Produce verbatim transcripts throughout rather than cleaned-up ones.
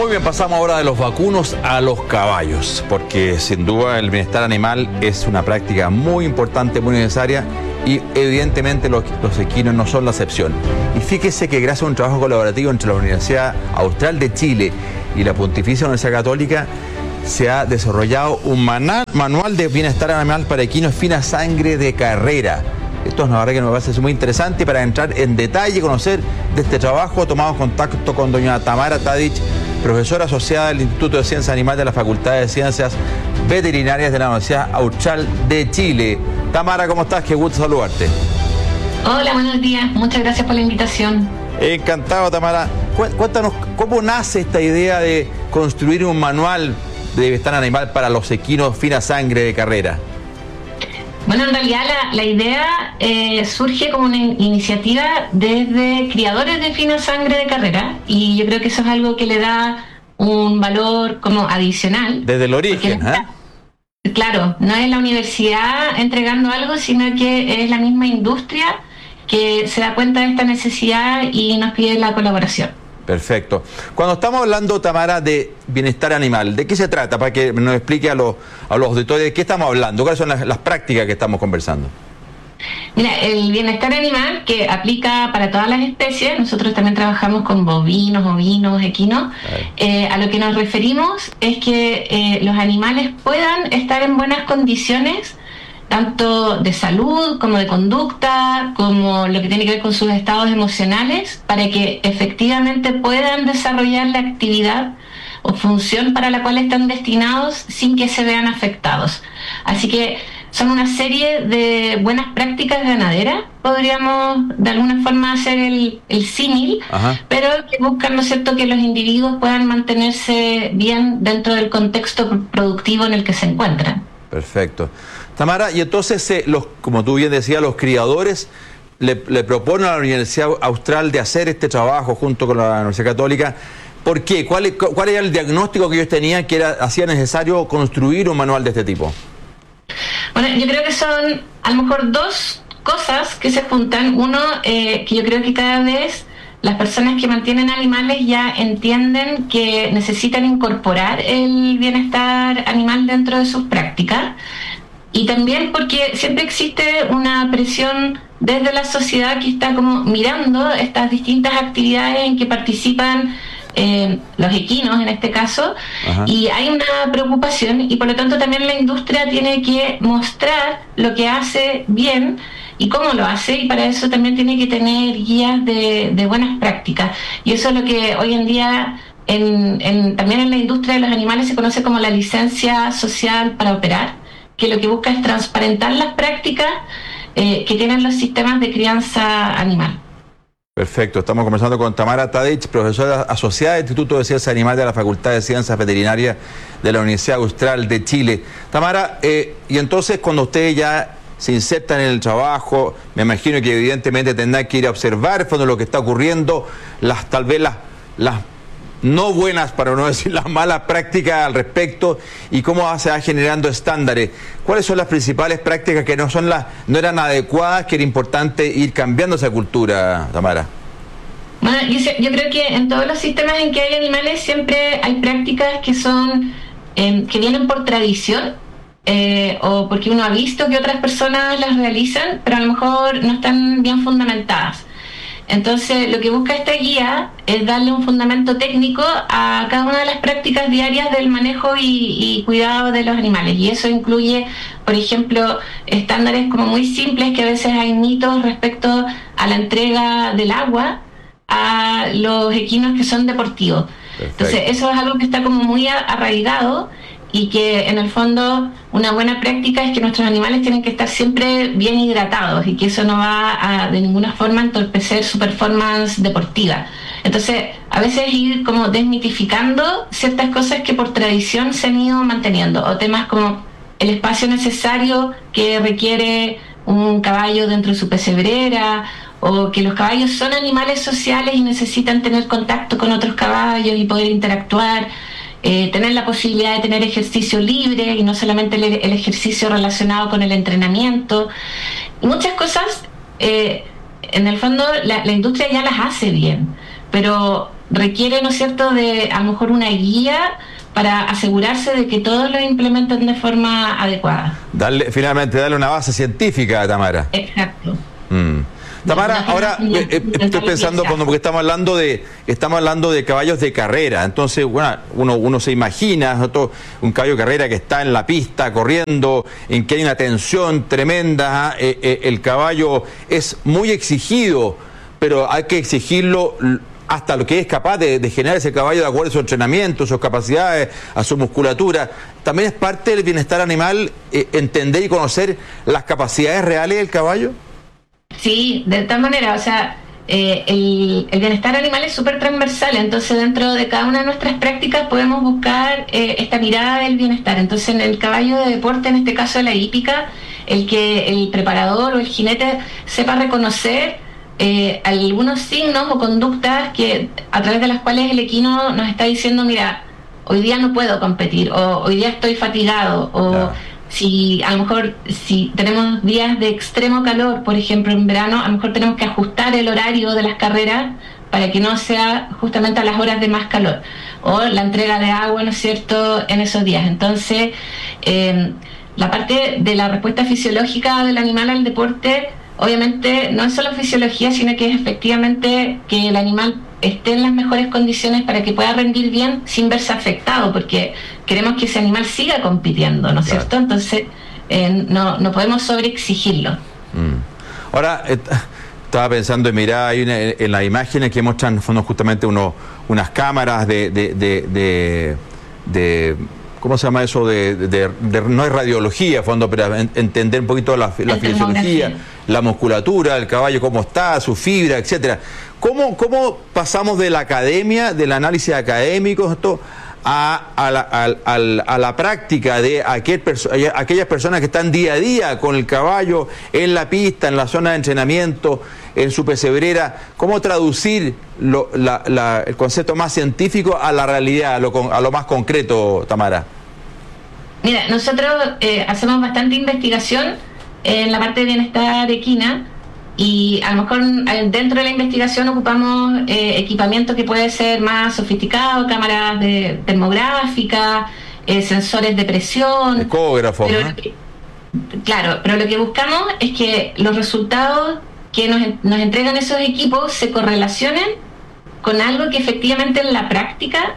Muy bien, pasamos ahora de los vacunos a los caballos, porque sin duda el bienestar animal es una práctica muy importante, muy necesaria, y evidentemente los, los equinos no son la excepción. Y fíjese que gracias a un trabajo colaborativo entre la Universidad Austral de Chile y la Pontificia Universidad Católica, se ha desarrollado un manual de bienestar animal para equinos fina sangre de carrera. Esto es una verdad que me parece muy interesante. Para entrar en detalle y conocer de este trabajo, tomamos contacto con doña Tamara Tadic, profesora asociada del Instituto de Ciencias Animales de la Facultad de Ciencias Veterinarias de la Universidad Austral de Chile. Tamara, ¿cómo estás? Qué gusto saludarte. Hola, buenos días. Muchas gracias por la invitación. Encantado, Tamara. Cuéntanos, ¿cómo nace esta idea de construir un manual de bienestar animal para los equinos fina sangre de carrera? Bueno, en realidad la, la idea eh, surge como una in- iniciativa desde criadores de fina sangre de carrera, y yo creo que eso es algo que le da un valor como adicional. Desde el origen, ¿eh? ¿eh? Claro, no es la universidad entregando algo, sino que es la misma industria que se da cuenta de esta necesidad y nos pide la colaboración. Perfecto. Cuando estamos hablando, Tamara, de bienestar animal, ¿de qué se trata? Para que nos explique a los, a los auditores de qué estamos hablando, cuáles son las, las prácticas que estamos conversando. Mira, el bienestar animal que aplica para todas las especies, nosotros también trabajamos con bovinos, ovinos, equinos, eh, a lo que nos referimos es que eh, los animales puedan estar en buenas condiciones, tanto de salud como de conducta, como lo que tiene que ver con sus estados emocionales, para que efectivamente puedan desarrollar la actividad o función para la cual están destinados sin que se vean afectados. Así que son una serie de buenas prácticas ganaderas, podríamos de alguna forma hacer el, el símil, pero que buscan, ¿no es cierto?, que los individuos puedan mantenerse bien dentro del contexto productivo en el que se encuentran. Perfecto. Tamara, y entonces, eh, los, como tú bien decías, los criadores le, le proponen a la Universidad Austral de hacer este trabajo junto con la Universidad Católica. ¿Por qué? ¿Cuál, cuál era el diagnóstico que ellos tenían que era, hacía necesario construir un manual de este tipo? Bueno, yo creo que son a lo mejor dos cosas que se juntan. Uno, eh, que yo creo que cada vez las personas que mantienen animales ya entienden que necesitan incorporar el bienestar animal dentro de sus prácticas. Y también porque siempre existe una presión desde la sociedad que está como mirando estas distintas actividades en que participan eh, los equinos en este caso. Ajá. Y hay una preocupación y por lo tanto también la industria tiene que mostrar lo que hace bien y cómo lo hace, y para eso también tiene que tener guías de, de buenas prácticas. Y eso es lo que hoy en día en, en, también en la industria de los animales se conoce como la licencia social para operar, que lo que busca es transparentar las prácticas eh, que tienen los sistemas de crianza animal. Perfecto, estamos conversando con Tamara Tadic, profesora asociada del Instituto de Ciencias Animales de la Facultad de Ciencias Veterinarias de la Universidad Austral de Chile. Tamara, eh, y entonces cuando ustedes ya se insertan en el trabajo, me imagino que evidentemente tendrán que ir a observar fondo lo que está ocurriendo, las tal vez las, las no buenas, para no decir las malas prácticas al respecto, y cómo se va generando estándares. ¿Cuáles son las principales prácticas que no son las, no eran adecuadas, que era importante ir cambiando esa cultura, Tamara? Bueno, yo, yo creo que en todos los sistemas en que hay animales siempre hay prácticas que son eh, que vienen por tradición eh, o porque uno ha visto que otras personas las realizan, pero a lo mejor no están bien fundamentadas. Entonces, lo que busca esta guía es darle un fundamento técnico a cada una de las prácticas diarias del manejo y, y cuidado de los animales. Y eso incluye, por ejemplo, estándares como muy simples, que a veces hay mitos respecto a la entrega del agua a los equinos que son deportivos. Perfecto. Entonces, eso es algo que está como muy arraigado, y que en el fondo una buena práctica es que nuestros animales tienen que estar siempre bien hidratados y que eso no va a de ninguna forma entorpecer su performance deportiva. Entonces, a veces ir como desmitificando ciertas cosas que por tradición se han ido manteniendo, o temas como el espacio necesario que requiere un caballo dentro de su pesebrera, o que los caballos son animales sociales y necesitan tener contacto con otros caballos y poder interactuar. Eh, tener la posibilidad de tener ejercicio libre y no solamente el, el ejercicio relacionado con el entrenamiento, y muchas cosas eh, en el fondo la, la industria ya las hace bien, pero requiere, ¿no es cierto?, de a lo mejor una guía para asegurarse de que todos lo implementen de forma adecuada. Darle, finalmente, darle una base científica, Tamara. Exacto. Mm. Tamara, ahora eh, eh, estoy pensando cuando porque estamos hablando de estamos hablando de caballos de carrera, entonces bueno, uno uno se imagina ¿no? un caballo de carrera que está en la pista corriendo, en que hay una tensión tremenda, eh, eh, el caballo es muy exigido, pero hay que exigirlo hasta lo que es capaz de, de generar ese caballo de acuerdo a su entrenamiento, sus capacidades, a su musculatura. También es parte del bienestar animal eh, entender y conocer las capacidades reales del caballo. Sí, de tal manera, o sea, eh, el, el bienestar animal es súper transversal, entonces dentro de cada una de nuestras prácticas podemos buscar eh, esta mirada del bienestar. Entonces en el caballo de deporte, en este caso la hípica, el que el preparador o el jinete sepa reconocer eh, algunos signos o conductas que a través de las cuales el equino nos está diciendo, mira, hoy día no puedo competir, o hoy día estoy fatigado, o... Claro. Si a lo mejor si tenemos días de extremo calor, por ejemplo en verano, a lo mejor tenemos que ajustar el horario de las carreras para que no sea justamente a las horas de más calor, o la entrega de agua, ¿no es cierto?, en esos días. Entonces, eh, la parte de la respuesta fisiológica del animal al deporte, obviamente no es solo fisiología, sino que es efectivamente que el animal esté en las mejores condiciones para que pueda rendir bien sin verse afectado, porque queremos que ese animal siga compitiendo, ¿no es claro. cierto? Entonces eh, no, no podemos sobreexigirlo. Mm. Ahora, eh, estaba pensando en mirar ahí una, en las imágenes que muestran en fondo justamente uno, unas cámaras de, de, de, de, de ¿cómo se llama eso? De, de, de, de no es radiología, fondo, pero en, entender un poquito la, la fisiología, la musculatura, el caballo, cómo está, su fibra, etcétera. ¿Cómo, cómo pasamos de la academia, del análisis académico, esto, a, a, la, a, a, a la práctica de aquel perso aquellas personas que están día a día con el caballo en la pista, en la zona de entrenamiento, en su pesebrera? ¿Cómo traducir lo, la, la, el concepto más científico a la realidad, a lo, a lo más concreto, Tamara? Mira, nosotros eh, hacemos bastante investigación en la parte de bienestar equina, y a lo mejor dentro de la investigación ocupamos eh, equipamiento que puede ser más sofisticado, cámaras de termográficas, eh, sensores de presión, ecógrafos, pero, ¿no? Claro, pero lo que buscamos es que los resultados que nos, nos entregan esos equipos se correlacionen con algo que efectivamente en la práctica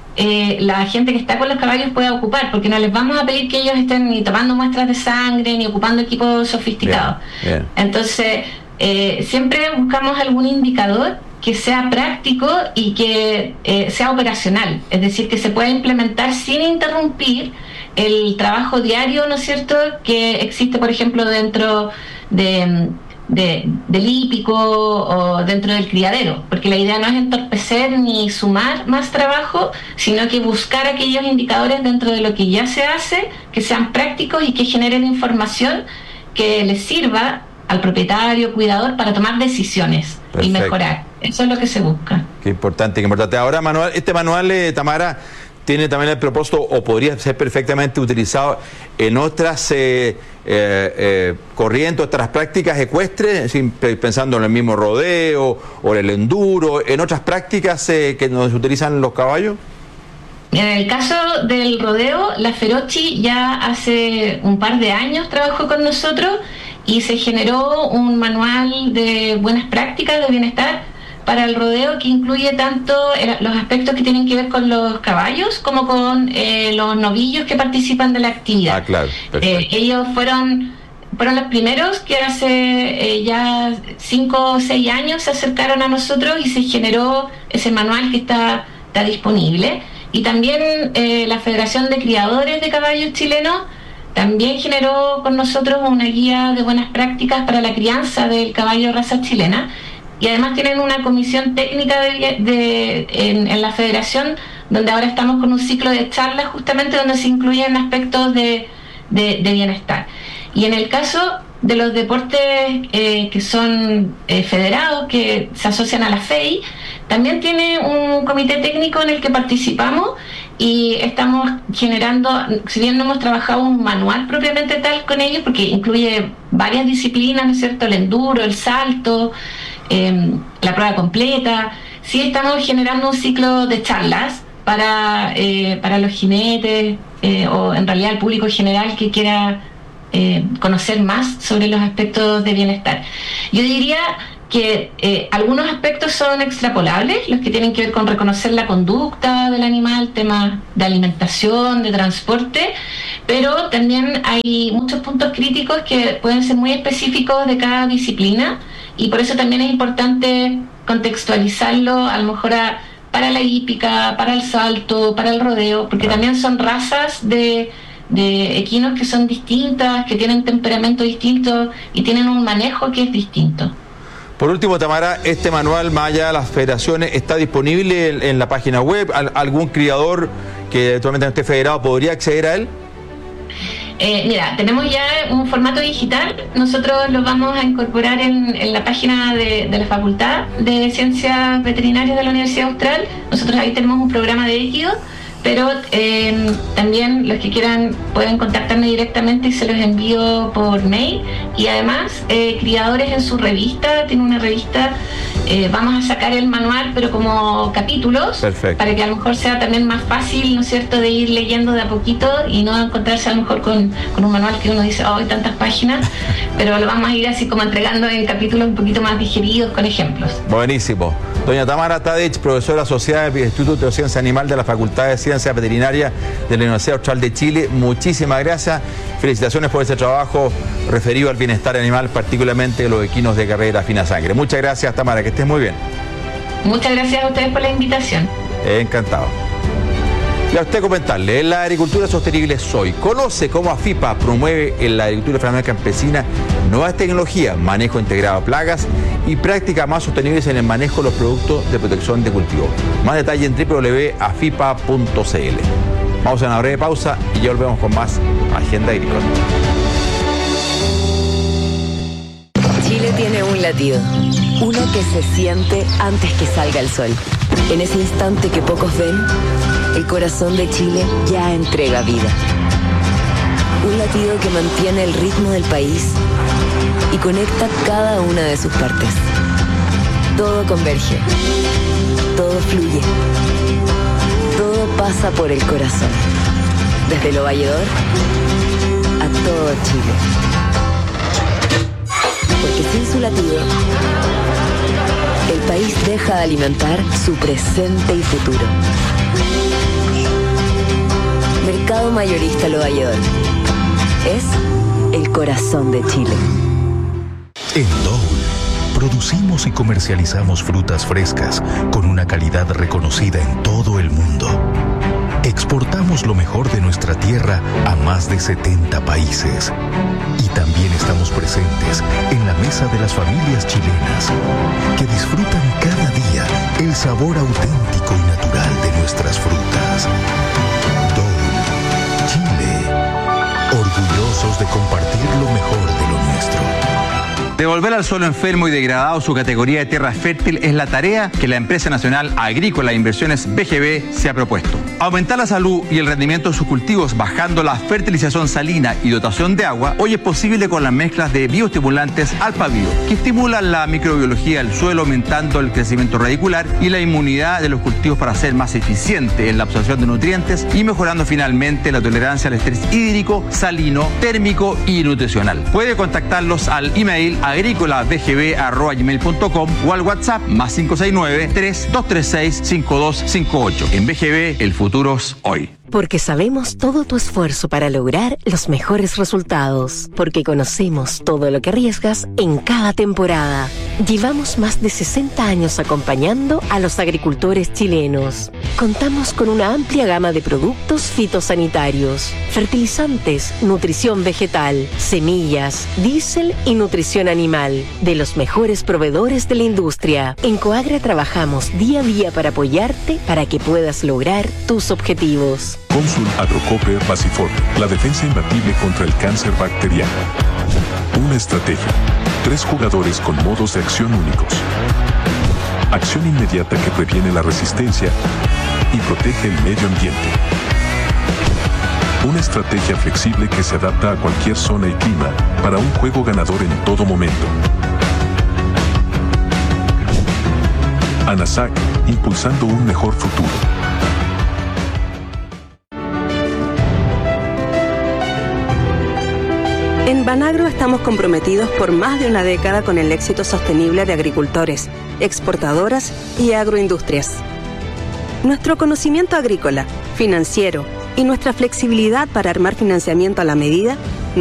eh, la gente que está con los caballos pueda ocupar, porque no les vamos a pedir que ellos estén ni tomando muestras de sangre ni ocupando equipos sofisticados. Bien, bien. Entonces eh, siempre buscamos algún indicador que sea práctico y que eh, sea operacional, es decir, que se pueda implementar sin interrumpir el trabajo diario, ¿no es cierto?, que existe, por ejemplo, dentro de, de, del hípico o dentro del criadero, porque la idea no es entorpecer ni sumar más trabajo, sino que buscar aquellos indicadores dentro de lo que ya se hace, que sean prácticos y que generen información que les sirva al propietario, cuidador, para tomar decisiones. Perfecto. Y mejorar. Eso es lo que se busca. Qué importante, qué importante. Ahora, manual, este manual, eh, Tamara, tiene también el propósito, o podría ser perfectamente utilizado en otras eh, eh, eh, corrientes, otras prácticas ecuestres, pensando en el mismo rodeo o el enduro, en otras prácticas eh, que nos utilizan los caballos. En el caso del rodeo, la Feroci ya hace un par de años trabajó con nosotros y se generó un manual de buenas prácticas de bienestar para el rodeo que incluye tanto los aspectos que tienen que ver con los caballos como con eh, los novillos que participan de la actividad. Ah, claro. Eh, ellos fueron fueron los primeros que hace eh, ya cinco o seis años se acercaron a nosotros y se generó ese manual que está, está disponible. Y también eh, la Federación de Criadores de Caballos Chilenos también generó con nosotros una guía de buenas prácticas para la crianza del caballo de raza chilena. Y además tienen una comisión técnica de, de, en, en la federación, donde ahora estamos con un ciclo de charlas justamente donde se incluyen aspectos de, de, de bienestar. Y en el caso de los deportes eh, que son eh, federados, que se asocian a la F E I, también tiene un comité técnico en el que participamos y estamos generando, si bien no hemos trabajado un manual propiamente tal con ellos, porque incluye varias disciplinas, ¿no es cierto?, el enduro, el salto, Eh, la prueba completa, sí estamos generando un ciclo de charlas para, eh, para los jinetes eh, o en realidad el público general que quiera eh, conocer más sobre los aspectos de bienestar. Yo diría que eh, algunos aspectos son extrapolables, los que tienen que ver con reconocer la conducta del animal, temas de alimentación, de transporte, pero también hay muchos puntos críticos que pueden ser muy específicos de cada disciplina, y por eso también es importante contextualizarlo a lo mejor a, para la hípica, para el salto, para el rodeo, porque también son razas de, de equinos que son distintas, que tienen temperamento distinto y tienen un manejo que es distinto. Por último, Tamara, este manual, más allá de las federaciones, ¿está disponible en, en la página web? ¿Algún criador que actualmente no esté federado podría acceder a él? Eh, mira, tenemos ya un formato digital. Nosotros lo vamos a incorporar en, en la página de, de la Facultad de Ciencias Veterinarias de la Universidad Austral. Nosotros ahí tenemos un programa de équido, pero eh, también los que quieran pueden contactarme directamente y se los envío por mail. Y además, eh, Criadores en su revista, tiene una revista, eh, vamos a sacar el manual, pero como capítulos. Perfecto. Para que a lo mejor sea también más fácil, ¿no es cierto?, de ir leyendo de a poquito y no encontrarse a lo mejor con, con un manual que uno dice, oh, hay tantas páginas, pero lo vamos a ir así como entregando en capítulos un poquito más digeridos con ejemplos. Buenísimo. Doña Tamara Tadich, profesora asociada del Instituto de Ciencia Animal de la Facultad de Ciencias Veterinarias de la Universidad Austral de Chile, muchísimas gracias. Felicitaciones por ese trabajo referido al bienestar animal, particularmente de los equinos de carrera fina sangre. Muchas gracias, Tamara, que estés muy bien. Muchas gracias a ustedes por la invitación. Encantado. Y a usted comentarle, en la agricultura sostenible soy. Conoce cómo AFIPA promueve en la agricultura familiar campesina nuevas tecnologías, manejo integrado de plagas y prácticas más sostenibles en el manejo de los productos de protección de cultivo. Más detalle en doble u doble u doble u punto afipa punto c l. Vamos a una breve pausa y ya volvemos con más Agenda Agrícola. Chile tiene un latido, uno que se siente antes que salga el sol. En ese instante que pocos ven, el corazón de Chile ya entrega vida. Un latido que mantiene el ritmo del país y conecta cada una de sus partes. Todo converge, todo fluye, todo pasa por el corazón. Desde Lo Valledor a todo Chile. Porque sin su latido, el país deja de alimentar su presente y futuro. Mercado Mayorista Lo Valledor es el corazón de Chile. En Dole producimos y comercializamos frutas frescas con una calidad reconocida en todo el mundo. Exportamos lo mejor de nuestra tierra a más de setenta países. Y también estamos presentes en la mesa de las familias chilenas que disfrutan cada día el sabor auténtico y natural de nuestras frutas. Dole, Chile, orgullosos de compartir lo mejor de lo nuestro. Devolver al suelo enfermo y degradado su categoría de tierra fértil es la tarea que la Empresa Nacional Agrícola e Inversiones B G B se ha propuesto. Aumentar la salud y el rendimiento de sus cultivos bajando la fertilización salina y dotación de agua hoy es posible con las mezclas de bioestimulantes Alpabio, que estimulan la microbiología del suelo aumentando el crecimiento radicular y la inmunidad de los cultivos para ser más eficiente en la absorción de nutrientes y mejorando finalmente la tolerancia al estrés hídrico, salino, térmico y nutricional. Puede contactarlos al email agrícola b g b arroba gmail punto com o al WhatsApp más cinco seis nueve, tres dos tres seis, cinco dos cinco ocho. En B G B, el futuro es hoy. Porque sabemos todo tu esfuerzo para lograr los mejores resultados. Porque conocemos todo lo que arriesgas en cada temporada. Llevamos más de sesenta años acompañando a los agricultores chilenos. Contamos con una amplia gama de productos fitosanitarios, fertilizantes, nutrición vegetal, semillas, diésel y nutrición animal, de los mejores proveedores de la industria. En Coagra trabajamos día a día para apoyarte para que puedas lograr tus objetivos. Consul Agrocoper Basiforte, la defensa imbatible contra el cáncer bacteriano. Una estrategia. Tres jugadores con modos de acción únicos. Acción inmediata que previene la resistencia y protege el medio ambiente. Una estrategia flexible que se adapta a cualquier zona y clima para un juego ganador en todo momento. ANASAC, impulsando un mejor futuro. En Banagro estamos comprometidos por más de una década con el éxito sostenible de agricultores, exportadoras y agroindustrias. Nuestro conocimiento agrícola, financiero y nuestra flexibilidad para armar financiamiento a la medida